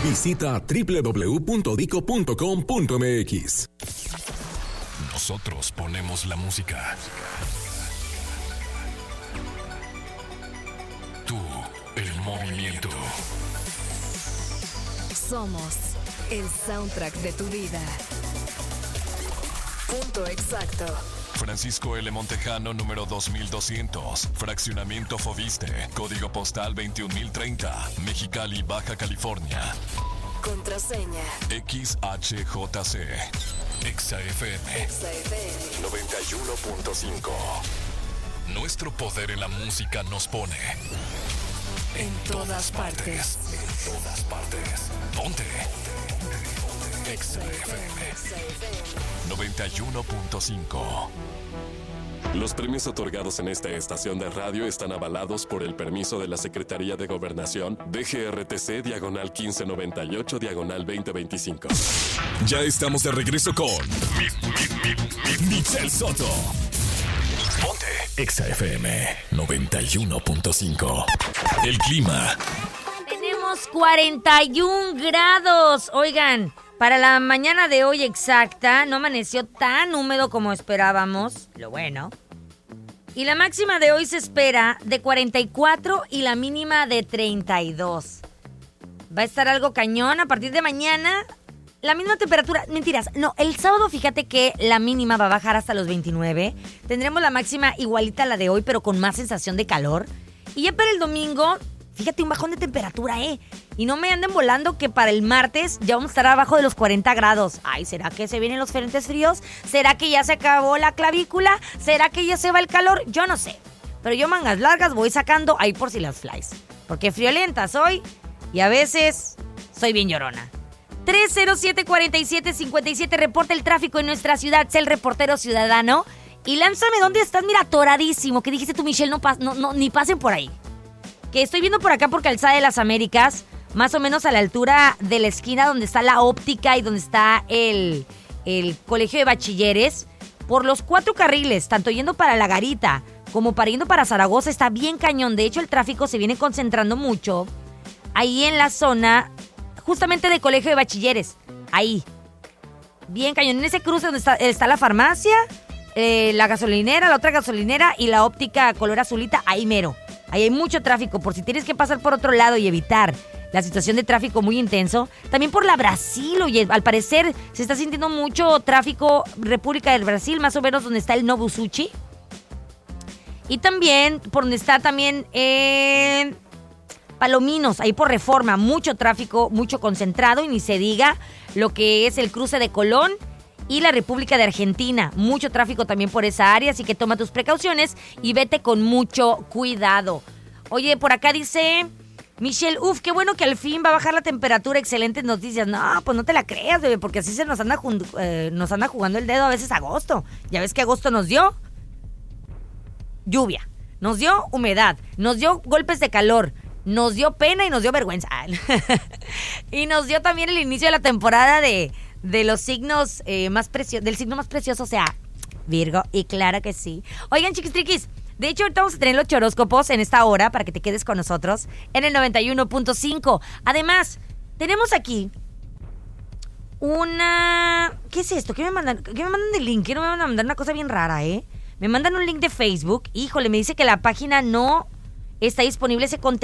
Visita www.dico.com.mx. Nosotros ponemos la música. Tú, el movimiento. Somos el soundtrack de tu vida. Punto exacto. Francisco L. Montejano, número 2200, Fraccionamiento Foviste, Código Postal 21030, Mexicali, Baja California. Contraseña XHJC, ExaFM 91.5. Nuestro poder en la música nos pone en todas partes. En todas partes. Ponte ExaFM 91.5. Los premios otorgados en esta estación de radio están avalados por el permiso de la Secretaría de Gobernación, DGRTC, diagonal 1598, diagonal 2025. Ya estamos de regreso con Michelle Soto. Ponte ExaFM 91.5. El clima. Tenemos 41 grados. Oigan, para la mañana de hoy exacta, no amaneció tan húmedo como esperábamos. Lo bueno. Y la máxima de hoy se espera de 44 y la mínima de 32. Va a estar algo cañón. A partir de mañana, la misma temperatura. Mentiras. No, el sábado fíjate que la mínima va a bajar hasta los 29. Tendremos la máxima igualita a la de hoy, pero con más sensación de calor. Y ya para el domingo, fíjate, un bajón de temperatura, Y no me anden volando que para el martes ya vamos a estar abajo de los 40 grados. Ay, ¿será que se vienen los frentes fríos? ¿Será que ya se acabó la clavícula? ¿Será que ya se va el calor? Yo no sé. Pero yo mangas largas voy sacando ahí por si las flies. Porque friolenta soy y a veces soy bien llorona. 307-4757, reporta el tráfico en nuestra ciudad. Sé el reportero ciudadano. Y lánzame dónde estás, mira, atoradísimo. Que dijiste tú, Michelle, no, ni pasen por ahí. Que estoy viendo por acá por Calzada de las Américas, más o menos a la altura de la esquina donde está la óptica y donde está el colegio de bachilleres. Por los 4 carriles, tanto yendo para La Garita como para yendo para Zaragoza, está bien cañón. De hecho, el tráfico se viene concentrando mucho ahí en la zona justamente de colegio de bachilleres. Ahí. Bien cañón. En ese cruce donde está la farmacia, la gasolinera, la otra gasolinera y la óptica color azulita, ahí mero. Ahí hay mucho tráfico, por si tienes que pasar por otro lado y evitar la situación de tráfico muy intenso. También por la Brasil, oye, al parecer se está sintiendo mucho tráfico República del Brasil, más o menos donde está el Novo Suchi. Y también por donde está también Palominos, ahí por Reforma, mucho tráfico, mucho concentrado, y ni se diga lo que es el cruce de Colón y la República de Argentina. Mucho tráfico también por esa área, así que toma tus precauciones y vete con mucho cuidado. Oye, por acá dice Michelle, qué bueno que al fin va a bajar la temperatura, excelentes noticias. No, pues no te la creas, bebé, porque así se nos anda jugando el dedo a veces agosto. Ya ves que agosto nos dio lluvia, nos dio humedad, nos dio golpes de calor, nos dio pena y nos dio vergüenza. Y nos dio también el inicio de la temporada de los signos más preciosos, del signo más precioso, o sea, Virgo, y claro que sí. Oigan, chiquistriquis, de hecho ahorita vamos a tener los horóscopos en esta hora para que te quedes con nosotros en el 91.5. Además, tenemos aquí una... ¿Qué es esto? ¿Qué me mandan de link? ¿Qué no me van a mandar una cosa bien rara, Me mandan un link de Facebook. Híjole, me dice que la página no está disponible ese contenido.